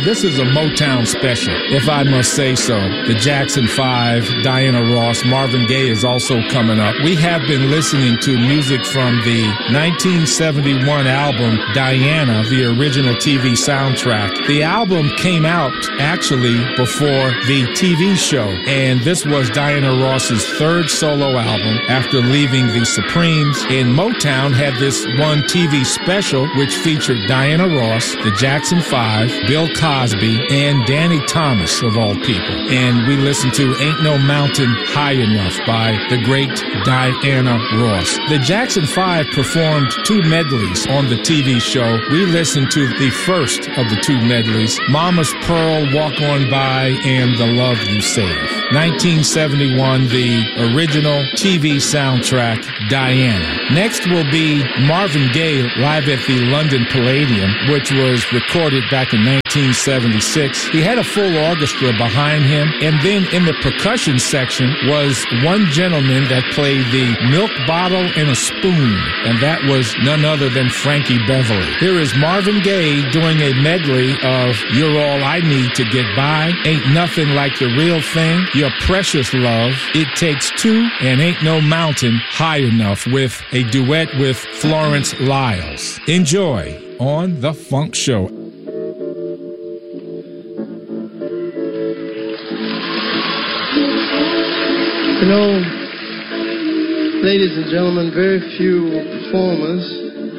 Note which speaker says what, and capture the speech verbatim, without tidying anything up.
Speaker 1: this is a Motown special, if I must say so. The Jackson Five, Diana Ross, Marvin Gaye is also coming up. We have been listening to music from the nineteen seventy-one album Diana, the original T V soundtrack. The album came out actually before the T V show, and this was Diana Ross's third solo album after leaving the Supremes. And Motown had this one T V special which featured Diana Ross, the Jackson Five, Bill Cosby, and Danny Thomas, of all people. And we listened to Ain't No Mountain High Enough by the great Diana Ross. The Jackson Five performed two medleys on the T V show. We listened to the first of the two medleys, Mama's Pearl, Walk On By, and The Love You Save. nineteen seventy-one, the original T V soundtrack, Diana. Next will be Marvin Gaye live at the London Palladium, which was recorded back in nineteen seventy-six. He had a full orchestra behind him, and then in the percussion section was one gentleman that played the milk bottle and a spoon, and that was none other than Frankie Beverly. Here is Marvin Gaye doing a medley of You're All I Need to Get By, Ain't Nothing Like the Real Thing, Your Precious Love, It Takes Two, and Ain't No Mountain High Enough, with a duet with Florence Lyles. Enjoy on The Funk Show.
Speaker 2: You know, ladies and gentlemen, very few performers